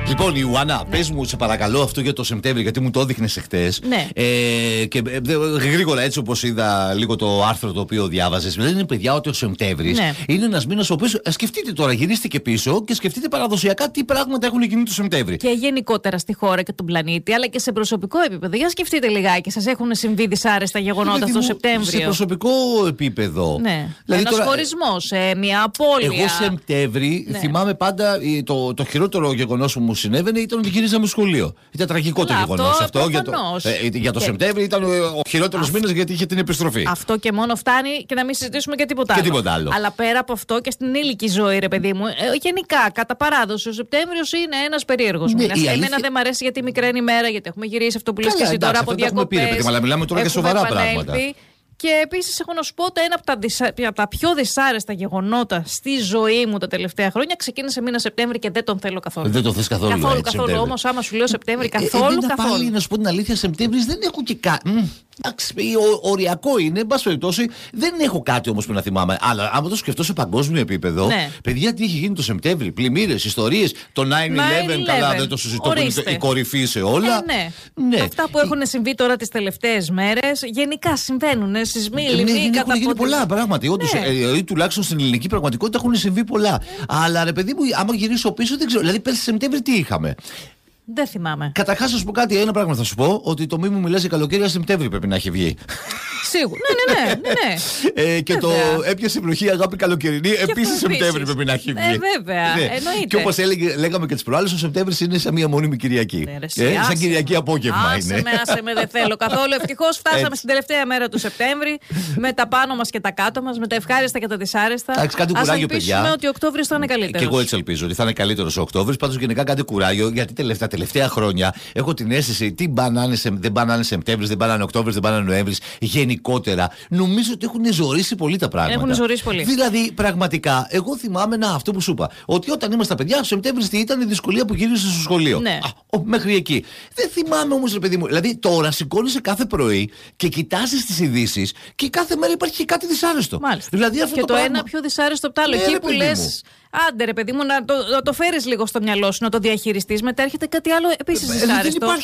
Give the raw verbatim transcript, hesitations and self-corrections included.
Λοιπόν, Ιουάννα, Ναι. πες μου, σε παρακαλώ, αυτό για το Σεπτέμβρη, γιατί μου το έδειχνες εχθές. Ναι. Ε, και ε, γρήγορα, έτσι όπως είδα λίγο το άρθρο το οποίο διάβαζες, λένε παιδιά ότι ο Σεπτέμβρης Ναι. είναι ένας μήνας ο οποίος. ε, Σκεφτείτε τώρα, γυρίστηκε πίσω και σκεφτείτε παραδοσιακά τι πράγματα έχουν γίνει το Σεπτέμβρη. Και γενικότερα στη χώρα και τον πλανήτη, αλλά και σε προσωπικό επίπεδο. Για σκεφτείτε λιγάκι, σας έχουν συμβεί δυσάρεστα γεγονότα Δηλαδή, αυτό το μου, Σεπτέμβριο. Σε προσωπικό επίπεδο. Ναι. Δηλαδή, Ένας τώρα, χωρισμός, ε, μια απώλεια. Εγώ Σεπτέμβρη Ναι. θυμάμαι πάντα ε, το, το χειρότερο γεγονός που μου συνέβαινε ήταν ότι γυρίζαμε σχολείο. Ήταν τραγικό το Καλά, γεγονός αυτό αυτό. Για το, προφανώς. ε, για το Και- Σεπτέμβρη ήταν ο, ο χειρότερος μήνας γιατί είχε την επιστροφή. Αυτό και μόνο φτάνει και να μην συζητήσουμε και τίποτα Και άλλο. τίποτα άλλο. Αλλά πέρα από αυτό και στην ήλικη ζωή, ρε παιδί μου, ε, γενικά, κατά παράδοση, ο Σεπτέμβριος είναι ένας περίεργος Ναι, μήνας. η Εμένα αλήθεια- δεν μ' αρέσει γιατί μικραίνει ημέρα, γιατί έχουμε γυρίσει αυτό που λες και Καλά, εσύ τώρα εντάξει, από αυτό το έχουμε πει, ρε διακοπές. παιδί μου, αλλά μιλάμε τώρα για Έχουμε σοβαρά επανέλθει. πράγματα. Και επίσης έχω να σου πω ότι ένα από τα, δυσα... από τα πιο δυσάρεστα γεγονότα στη ζωή μου τα τελευταία χρόνια ξεκίνησε μήνα Σεπτέμβρη και δεν τον θέλω καθόλου. Δεν το θες καθόλου. Καθόλου, ε, καθόλου. Σεπτέμβρη. Όμως, άμα σου λέω Σεπτέμβρη, Ε, καθόλου, εμένα καθόλου. Πάλι, να σου πω την αλήθεια, Σεπτέμβρης δεν έχω και κάτι. Εντάξει, ο- οριακό είναι, εν πάση περιπτώσει. Δεν έχω κάτι όμως που να θυμάμαι. Αλλά άμα το σκεφτώ σε παγκόσμιο επίπεδο, Ναι. παιδιά, τι έχει γίνει το Σεπτέμβρη. Πλημμύρες, ιστορίες. Το nine eleven, καλά, δεν το συζητώ. Που είναι Ορίστε. η κορυφή σε όλα. Ε, ναι. Ναι. Αυτά που έχουν συμβεί τώρα τις τελευταίες μέρες, γενικά συμβαίνουν. Ε, σεισμοί, Ναι, λοιμοί, ναι, έχουν γίνει καταποντισμοί. πολλά πράγματα. Όντως, Ναι. ε, ε, τουλάχιστον στην ελληνική πραγματικότητα έχουν συμβεί πολλά. Αλλά ρε παιδί μου, άμα γυρίσω πίσω, δεν ξέρω. Δηλαδή, πέρσι Σεπτέμβρη τι είχαμε. Δεν θυμάμαι. Καταρχάς, να σου πω κάτι, ένα πράγμα θα σου πω. Ότι το μη μου μιλάς για καλοκαίρι, Σεπτέμβρη πρέπει να έχει βγει. Σίγουρα. Ναι, ναι, ναι. ναι, ναι. Ε, και το Βέβαια. έπιασε βροχή αγάπη καλοκαιρινή, επίσης επίσης. Σεπτέμβρη πρέπει να έχει Ναι, βγει. βέβαια, εννοείται. Και όπως λέγαμε και τις προάλλες, ο Σεπτέμβρης είναι σαν μία μόνιμη Κυριακή. Ναι, ρε, εσύ, ε, σαν άσε Κυριακή με. απόγευμα άσε είναι. με, άσε με, δεν θέλω καθόλου. Ευτυχώς φτάσαμε Έτσι. στην τελευταία μέρα του Σεπτέμβρη, με τα πάνω μας και τα κάτω μας, με τα ευχάριστα και τα δυσάρεστα. Εντάξει, κάντε Ας κουράγιο, ελπίσουμε παιδιά. ότι ο Οκτώβρης θα είναι καλύτερος. Και εγώ έτσι ελπίζω ότι θα είναι καλύτερο ο Οκτώβρης. Πάντως γενικά κάντε κουράγιο, γιατί τελευταία, τελευταία χρόνια έχω την αίσθηση τι μπανάνε, δεν μπανάνε Σεπτέμβρης, δεν μπανάνε Οκτώβρης, δεν μπανάνε Νοέμβρης. Γενικότερα νομίζω ότι έχουν ζωρίσει πολύ τα πράγματα. Έχουν ζωρίσει πολύ. Δηλαδή, πραγματικά, εγώ θυμάμαι να, αυτό που σου είπα. Ότι όταν ήμασταν παιδιά, ο Σεπτέμβρης τι ήταν η δυσκολία που γύρισε στο σχολείο. Ναι. Α, ο, μέχρι εκεί. Δεν θυμάμαι όμως, ρε παιδί μου. Δηλαδή, τώρα σηκώνεσαι κάθε πρωί και κοιτάζεις τις ειδήσεις και κάθε μέρα υπάρχει και κάτι δυσάρεστο. Μάλιστα. Δηλαδή, αυτό και το, το, πράγμα... ένα πιο δυσάρεστο από το άλλο. Ναι, Εκεί ρε, που παιδί λες, μου. άντε ρε παιδί μου, να το, να το φέρεις λίγο στο μυαλό σου, να το διαχειριστείς, μετά έρχεται κάτι άλλο επίσης Ε, δεν δυσάρεστο. υπάρχει